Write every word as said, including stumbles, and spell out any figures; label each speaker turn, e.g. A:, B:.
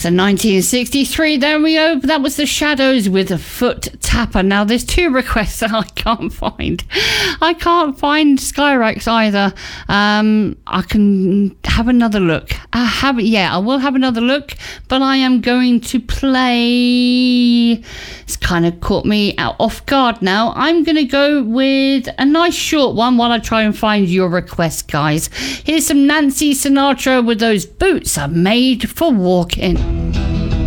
A: So nineteen sixty-three, there we go. That was The Shadows with a Foot Tapper. Now, there's two requests that I can't find. I can't find Skyrax either. Um, I can have another look. I have, yeah, I will have another look, but I am going to play... It's kind of caught me out off guard now. I'm going to go with a nice short one while I try and find your request, guys. Here's some Nancy Sinatra with Those Boots Are Made for Walking.